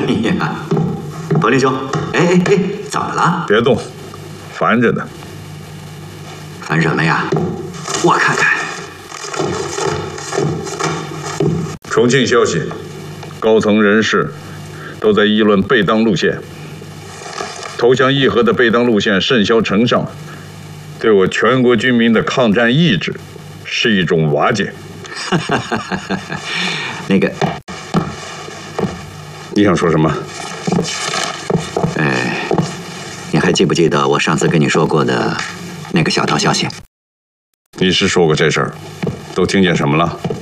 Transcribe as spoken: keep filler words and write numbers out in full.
呀，彭林兄，哎哎哎，怎么了？ 别动，烦着呢。 烦什么呀？我看看。 重庆消息，高层人士都在议论贝当路线。投降议和的贝当路线甚嚣尘上，对我全国军民的抗战意志是一种瓦解。 那个， 你想说什么？ 哎，你还记不记得我上次跟你说过的那个小道消息？ 你是说过这事儿，都听见什么了？